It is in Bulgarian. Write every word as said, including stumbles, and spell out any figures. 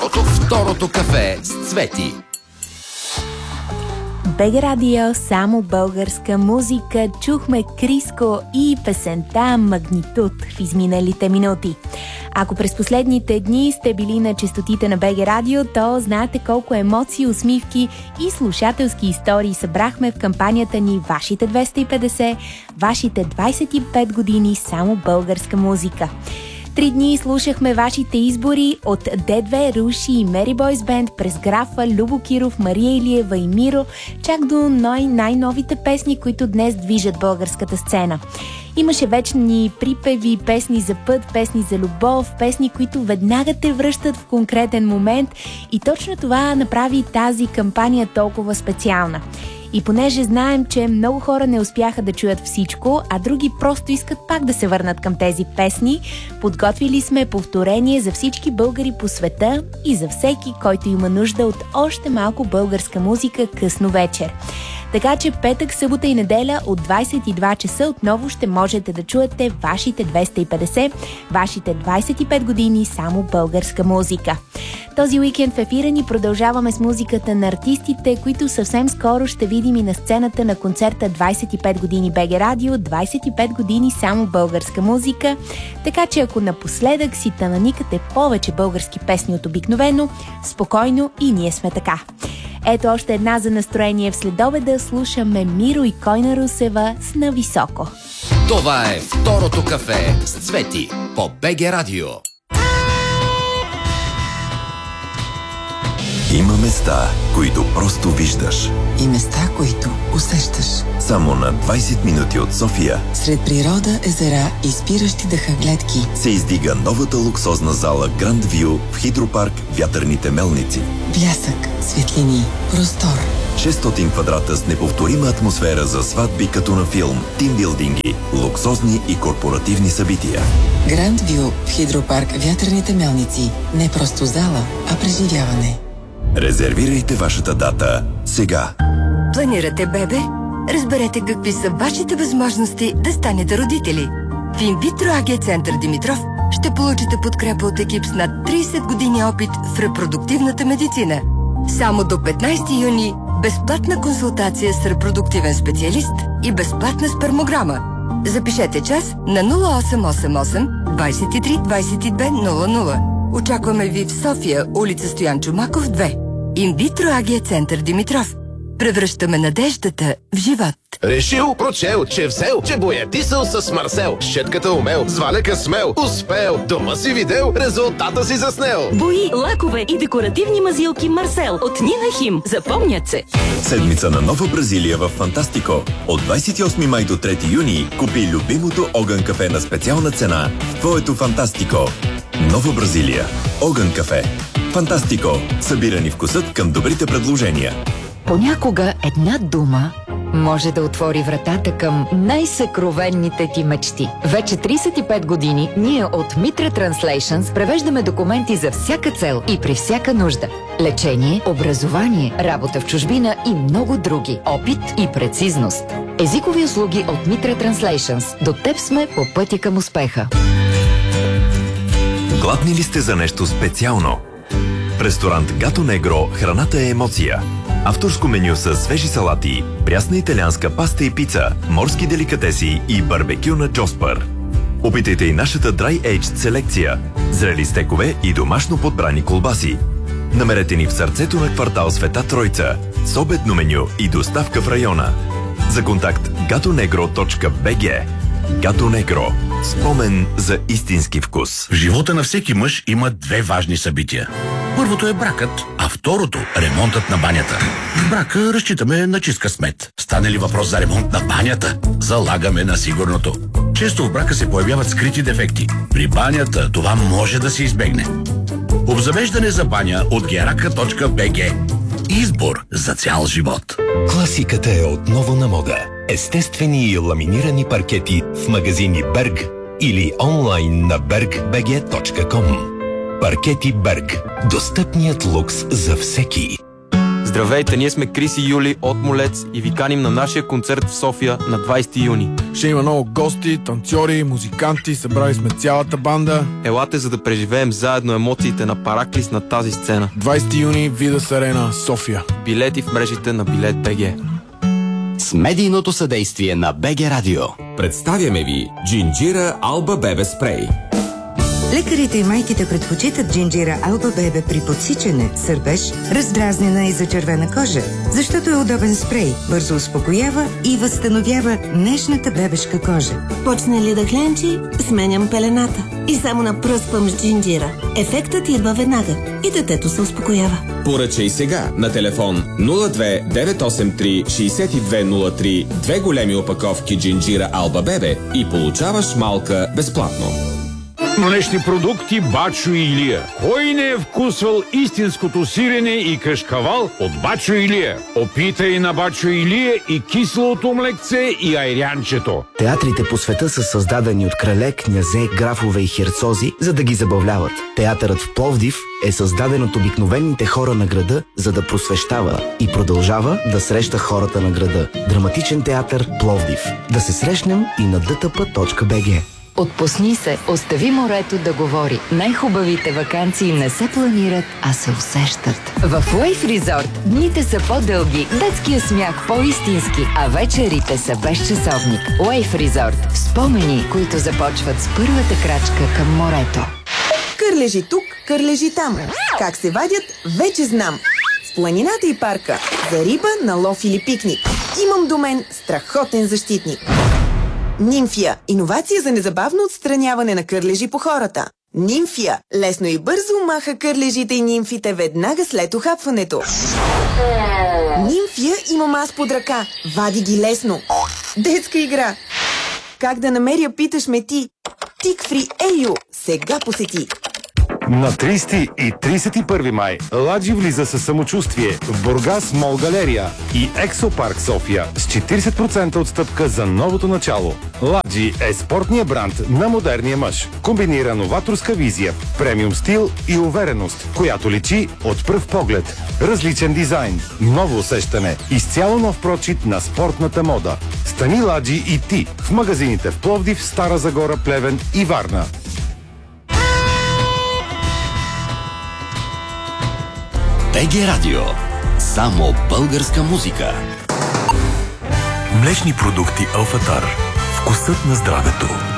Второто кафе с Цвети. БГ Радио, само българска музика. Чухме Криско и песента Магнитуд в изминалите минути. Ако през последните дни сте били на честотите на БГ Радио, то знаете колко емоции, усмивки и слушателски истории събрахме в кампанията ни Вашите двеста и петдесет, Вашите двайсет и пет години само българска музика. Три дни слушахме вашите избори от Д две, Руши и Мери Бойс Бенд през Графа, Любо Киров, Мария Илиева и Миро, чак до най- най-новите песни, които днес движат българската сцена. Имаше вечни припеви, песни за път, песни за любов, песни, които веднага те връщат в конкретен момент, и точно това направи тази кампания толкова специална. И понеже знаем, че много хора не успяха да чуят всичко, а други просто искат пак да се върнат към тези песни, подготвили сме повторение за всички българи по света и за всеки, който има нужда от още малко българска музика късно вечер. Така че петък, събота и неделя от двайсет и два часа отново ще можете да чуете вашите двеста и петдесет, вашите двайсет и пет години само българска музика. Този уикенд в ефира ни продължаваме с музиката на артистите, които съвсем скоро ще видим и на сцената на концерта двайсет и пет години БГ Радио, двайсет и пет години само българска музика. Така че ако напоследък си тананикате повече български песни от обикновено, спокойно, и ние сме така. Ето още една за настроение в следобеда. Слушаме Миро и Койна Русева с Нависоко. Това е Второто кафе с Цвети по БГ Радио. Има места, които просто виждаш. И места, които усещаш. Само на двайсет минути от София, сред природа, езера и спиращи дъха гледки, се издига новата луксозна зала Grand View в Хидропарк Вятърните мелници. Блясък, светлини, простор. шестстотин квадрата с неповторима атмосфера за сватби като на филм, тимбилдинги, луксозни и корпоративни събития. Grand View в Хидропарк Вятърните мелници. Не просто зала, а преживяване. Резервирайте вашата дата сега. Планирате бебе? Разберете какви са вашите възможности да станете родители. В Инвитро АГ Център Димитров ще получите подкрепа от екип с над трийсет години опит в репродуктивната медицина. Само до петнайсети юни безплатна консултация с репродуктивен специалист и безплатна спермограма. Запишете час на нула осем осем осем двайсет и три двайсет и две нула нула. Очакваме ви в София, улица Стоян Чомаков, две. Инвитро АГ Център Димитров. Превръщаме надеждата в живот. Решил, прочел, че взел, че боядисал с Марсел. Щетката умел, зваляка смел, успел. Дома си видел, резултата си заснел. Бои, лакове и декоративни мазилки Марсел от Нина Хим. Запомнят се. Седмица на Нова Бразилия в Фантастико. От двайсет и осми май до трети юни купи любимото Огън кафе на специална цена в твоето Фантастико. Нова Бразилия. Огън кафе. Фантастико. Събирани вкусът към добрите предложения. Понякога една дума може да отвори вратата към най-съкровенните ти мечти. Вече трийсет и пет години ние от Mitra Translations превеждаме документи за всяка цел и при всяка нужда. Лечение, образование, работа в чужбина и много други. Опит и прецизност. Езикови услуги от Mitra Translations. До теб сме по пътя към успеха. Гладни ли сте за нещо специално? В ресторант Гато Негро храната е емоция. Авторско меню с свежи салати, прясна италианска паста и пица, морски деликатеси и барбекю на Джоспър. Опитайте и нашата Dry Aged селекция, зрели стекове и домашно подбрани колбаси. Намерете ни в сърцето на квартал Света Тройца, с обедно меню и доставка в района. За контакт gatonegro точка би джи. Гато Негро. Спомен за истински вкус. В живота на всеки мъж има две важни събития. Първото е бракът, а второто – ремонтът на банята. В брака разчитаме на чист късмет. Стане ли въпрос за ремонт на банята, залагаме на сигурното. Често в брака се появяват скрити дефекти. При банята това може да се избегне. Обзавеждане за баня от герака точка би джи. Избор за цял живот. Класиката е отново на мода. Естествени и ламинирани паркети в магазини Берг или онлайн на берг би джи точка ком. Паркети Берг. Достъпният лукс за всеки. Здравейте, ние сме Крис и Юли от Молец и ви каним на нашия концерт в София на двайсети юни. Ще има много гости, танцори, музиканти, събрали сме цялата банда. Елате, за да преживеем заедно емоциите на Параклис на тази сцена. двайсети юни, Видас Арена, София. Билети в мрежите на Билет точка би джи. С медийното съдействие на БГ Радио представяме ви Джинджира Алба Бебе Спрей. Лекарите и майките предпочитат Джинджира Алба Бебе при подсичане, сърбеж, раздразнена и зачервена кожа, защото е удобен спрей, бързо успокоява и възстановява нежната бебешка кожа. Почне ли да хленчи, сменям пелената и само напръсквам с Джинджира. Ефектът идва веднага и детето се успокоява. Поръчай сега на телефон нула две девет осем три шейсет и две нула три две големи опаковки Джинджира Алба Бебе и получаваш малка безплатно. Млечни продукти Бачо и Илия. Кой не е вкусвал истинското сирене и кашкавал от Бачо и Илия? Опитай на Бачо и Илия и киселото млекце и айрянчето. Театрите по света са създадени от крале, князе, графове и херцози, за да ги забавляват. Театърът в Пловдив е създаден от обикновените хора на града, за да просвещава и продължава да среща хората на града. Драматичен театър Пловдив. Да се срещнем и на д т п точка б г. Отпусни се, остави морето да говори. Най-хубавите ваканции не се планират, а се усещат. В Wave Resort дните са по-дълги, детския смях по-истински, а вечерите са без часовник. Wave Resort. Спомени, които започват с първата крачка към морето. Кърлежи тук, кърлежи там. Как се вадят, вече знам. В планината и парка. За риба, на лов или пикник. Имам до мен страхотен защитник. Нимфия – иновация за незабавно отстраняване на кърлежи по хората. Нимфия – лесно и бързо маха кърлежите и нимфите веднага след ухапването. Нимфия имам аз под ръка. Вади ги лесно. Детска игра. Как да намеря, питаш ме ти. Тикфри Ейо сега посети. На трийсети и трийсет и първи май Ладжи влиза със самочувствие в Бургас Мол Галерия и Ексопарк София с четирийсет процента отстъпка за новото начало. Ладжи е спортния бранд на модерния мъж. Комбинира новаторска визия, премиум стил и увереност, която личи от пръв поглед. Различен дизайн, ново усещане, изцяло нов прочит на спортната мода. Стани Ладжи и ти в магазините в Пловдив, Стара Загора, Плевен и Варна. БГ Радио. Само българска музика. Млечни продукти Алфатар. Вкусът на здравето.